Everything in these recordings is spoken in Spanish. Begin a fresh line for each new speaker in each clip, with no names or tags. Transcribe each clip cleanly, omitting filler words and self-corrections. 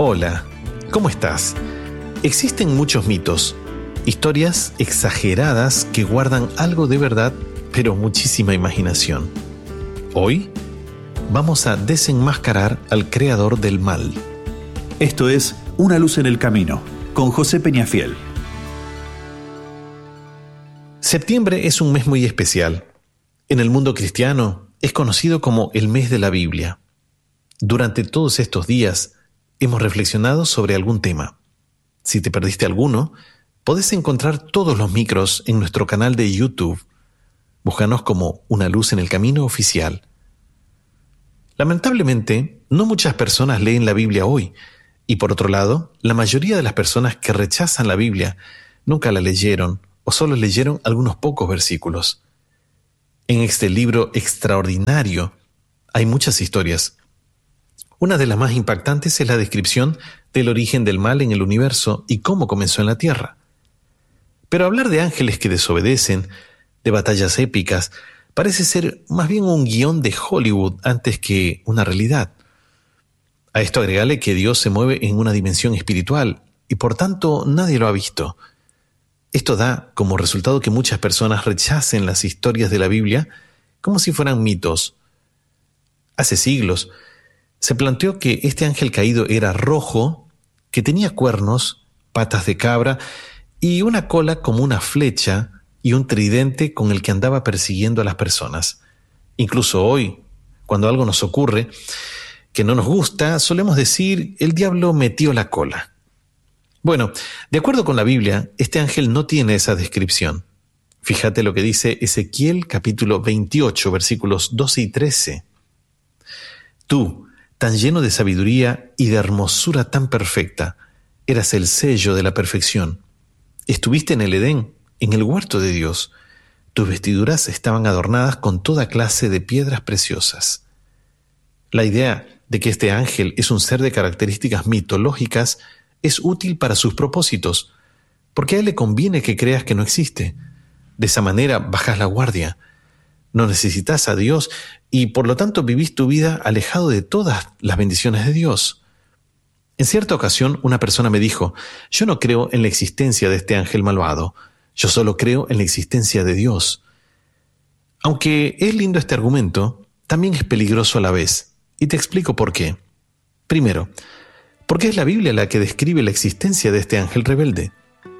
Hola, ¿cómo estás? Existen muchos mitos, historias exageradas que guardan algo de verdad, pero muchísima imaginación. Hoy vamos a desenmascarar al creador del mal.
Esto es Una luz en el camino, con José Peñafiel.
Septiembre es un mes muy especial. En el mundo cristiano es conocido como el mes de la Biblia. Durante todos estos días hemos reflexionado sobre algún tema. Si te perdiste alguno, podés encontrar todos los micros en nuestro canal de YouTube. Búscanos como Una luz en el camino oficial. Lamentablemente, no muchas personas leen la Biblia hoy. Y por otro lado, la mayoría de las personas que rechazan la Biblia nunca la leyeron o solo leyeron algunos pocos versículos. En este libro extraordinario hay muchas historias. Una de las más impactantes es la descripción del origen del mal en el universo y cómo comenzó en la tierra. Pero hablar de ángeles que desobedecen, de batallas épicas, parece ser más bien un guión de Hollywood antes que una realidad. A esto agregale que Dios se mueve en una dimensión espiritual y por tanto nadie lo ha visto. Esto da como resultado que muchas personas rechacen las historias de la Biblia como si fueran mitos. Hace siglos se planteó que este ángel caído era rojo, que tenía cuernos, patas de cabra y una cola como una flecha y un tridente con el que andaba persiguiendo a las personas. Incluso hoy, cuando algo nos ocurre que no nos gusta, solemos decir, el diablo metió la cola. Bueno, de acuerdo con la Biblia, este ángel no tiene esa descripción. Fíjate lo que dice Ezequiel capítulo 28, versículos 12 y 13. Tú, tan lleno de sabiduría y de hermosura tan perfecta, eras el sello de la perfección. Estuviste en el Edén, en el huerto de Dios. Tus vestiduras estaban adornadas con toda clase de piedras preciosas. La idea de que este ángel es un ser de características mitológicas es útil para sus propósitos, porque a él le conviene que creas que no existe. De esa manera bajas la guardia. No necesitas a Dios y por lo tanto vivís tu vida alejado de todas las bendiciones de Dios. En cierta ocasión una persona me dijo, yo no creo en la existencia de este ángel malvado, yo solo creo en la existencia de Dios. Aunque es lindo este argumento, también es peligroso a la vez. Y te explico por qué. Primero, porque es la Biblia la que describe la existencia de este ángel rebelde.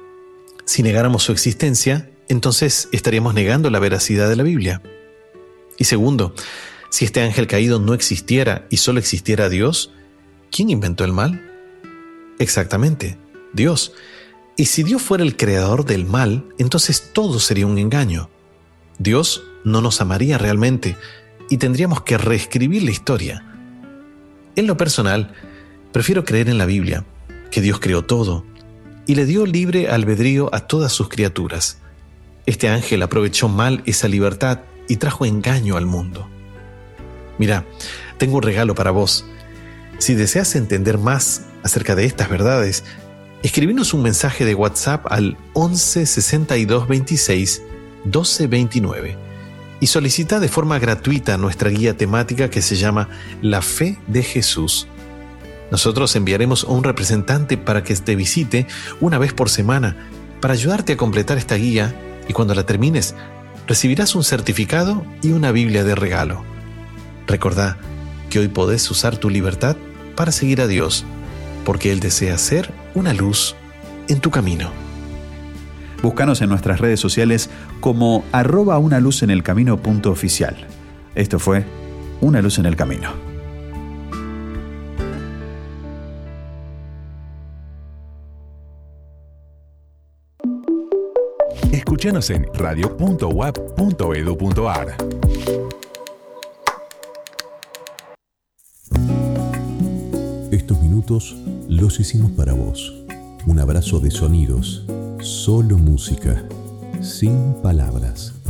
Si negáramos su existencia, entonces estaríamos negando la veracidad de la Biblia. Y segundo, si este ángel caído no existiera y solo existiera Dios, ¿quién inventó el mal? Exactamente, Dios. Y si Dios fuera el creador del mal, entonces todo sería un engaño. Dios no nos amaría realmente y tendríamos que reescribir la historia. En lo personal, prefiero creer en la Biblia, que Dios creó todo y le dio libre albedrío a todas sus criaturas. Este ángel aprovechó mal esa libertad y trajo engaño al mundo. Mira, tengo un regalo para vos. Si deseas entender más acerca de estas verdades, escribinos un mensaje de WhatsApp al 11 62 26 12 29 y solicita de forma gratuita nuestra guía temática que se llama La Fe de Jesús. Nosotros enviaremos a un representante para que te visite una vez por semana para ayudarte a completar esta guía y cuando la termines recibirás un certificado y una Biblia de regalo. Recordá que hoy podés usar tu libertad para seguir a Dios, porque Él desea ser una luz en tu camino.
Búscanos en nuestras redes sociales como @unaluzenelcamino.oficial. Esto fue Una luz en el camino.
Escúchanos en radio.uap.edu.ar.
Estos minutos los hicimos para vos. Un abrazo de sonidos, solo música, sin palabras.